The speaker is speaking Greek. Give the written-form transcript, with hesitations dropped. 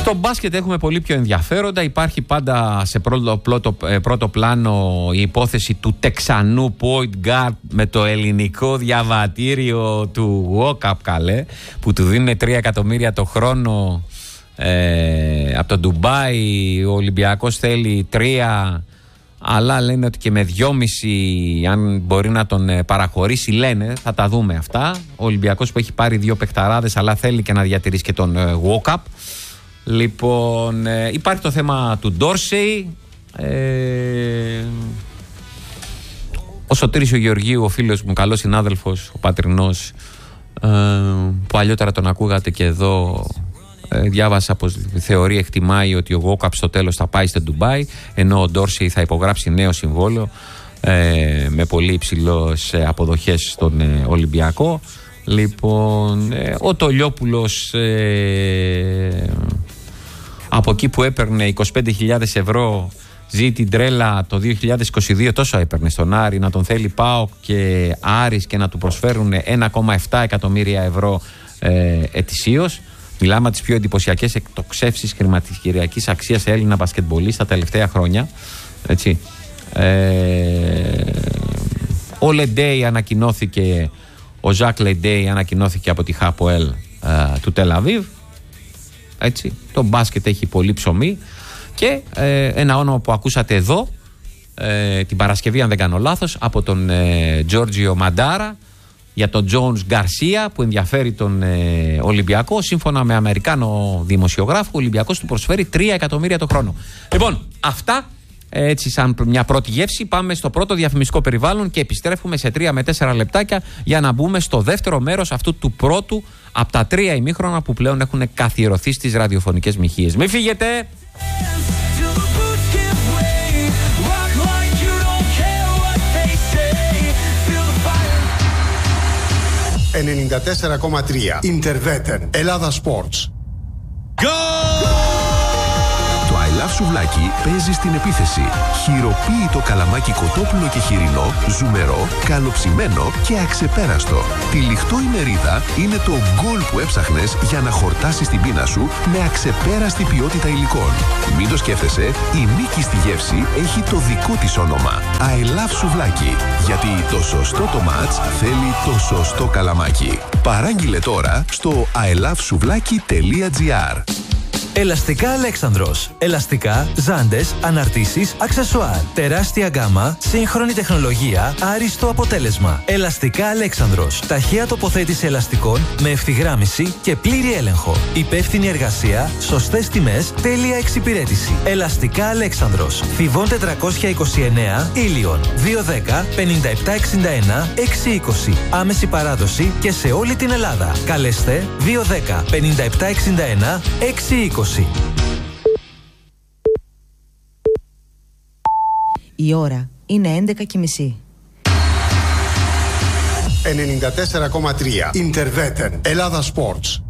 Στο μπάσκετ έχουμε πολύ πιο ενδιαφέροντα. Υπάρχει πάντα σε πρώτο πλάνο η υπόθεση του Τεξανού point guard με το ελληνικό διαβατήριο του Walkup, καλέ, που του δίνουν 3 εκατομμύρια το χρόνο από το Ντουμπάι. Ο Ολυμπιακός θέλει 3, αλλά λένε ότι και με 2,5 αν μπορεί να τον παραχωρήσει, λένε, θα τα δούμε αυτά. Ο Ολυμπιακός που έχει πάρει 2 παιχταράδες, αλλά θέλει και να διατηρήσει και τον Walkup. Λοιπόν, υπάρχει το θέμα του Ντόρσεϊ. Ο Σωτήρης ο Γεωργίου, ο φίλος μου, καλός συνάδελφος, ο πατρινός, που αλλιότερα τον ακούγατε και εδώ, διάβασα πως θεωρεί, εκτιμάει ότι ο Walkup στο τέλος θα πάει στο Ντουμπάι, ενώ ο Ντόρσεϊ θα υπογράψει νέο συμβόλαιο με πολύ υψηλές αποδοχές στον Ολυμπιακό. Λοιπόν, ο Τολιόπουλος από εκεί που έπαιρνε 25.000 ευρώ ζει την τρέλα το 2022, τόσο έπαιρνε στον Άρη, να τον θέλει ΠΑΟΚ και Άρης και να του προσφέρουν 1,7 εκατομμύρια ευρώ ετησίως. Μιλάμε από τις πιο εντυπωσιακές εκτοξεύσεις χρηματιστηριακής αξίας σε Έλληνα μπασκετμπολίστα τα τελευταία χρόνια. Έτσι. Ο Λεντέι ανακοινώθηκε, ο Ζακ Λεντέι ανακοινώθηκε από τη ΧΑΠΟΕΛ του Τελαβίβ. Έτσι. Το μπάσκετ έχει πολύ ψωμί. Και ένα όνομα που ακούσατε εδώ την Παρασκευή, αν δεν κάνω λάθος, από τον Τζόρτζιο Μαντάρα, για τον Τζόνς Γκαρσία, που ενδιαφέρει τον Ολυμπιακό. Σύμφωνα με Αμερικάνο δημοσιογράφο, ο Ολυμπιακός του προσφέρει 3 εκατομμύρια το χρόνο. Λοιπόν, αυτά έτσι σαν μια πρώτη γεύση. Πάμε στο πρώτο διαφημιστικό περιβάλλον και επιστρέφουμε σε 3 με 4 λεπτάκια για να μπούμε στο δεύτερο μέρος αυτού του πρώτου από τα 3 ημίχρονα που πλέον έχουν καθιερωθεί στις ραδιοφωνικές μοιχείες. Μην φύγετε! 94,3 Ιντερβέτεν Ελλάδα Sports. Το I Love Σουβλάκι παίζει στην επίθεση. Χειροποίητο καλαμάκι κοτόπουλο και χοιρινό, ζουμερό, καλοψημένο και αξεπέραστο. Τυλιχτό ημερίδα είναι το γκολ που έψαχνες για να χορτάσεις την πείνα σου με αξεπέραστη ποιότητα υλικών. Μην το σκέφτεσαι, η νίκη στη γεύση έχει το δικό της όνομα. I Love Σουβλάκι. Γιατί το σωστό το μάτς θέλει το σωστό καλαμάκι. Παράγγειλε τώρα στο ilovesuvlaki.gr. Ελαστικά Αλέξανδρος. Ελαστικά, ζάντες, αναρτήσεις, αξεσουάρ. Τεράστια γκάμα, σύγχρονη τεχνολογία, άριστο αποτέλεσμα. Ελαστικά Αλέξανδρος. Ταχεία τοποθέτηση ελαστικών με ευθυγράμμιση και πλήρη έλεγχο. Υπεύθυνη εργασία, σωστές τιμές, τέλεια εξυπηρέτηση. Ελαστικά Αλέξανδρος. Θηβών 429, Ήλιον. 210 5761 620. Άμεση παράδοση και σε όλη την Ελλάδα. Καλέστε 210 5761 620. Η ώρα είναι 11:30. 94,3 Ιντερβέτεν Ελλάδα Sports.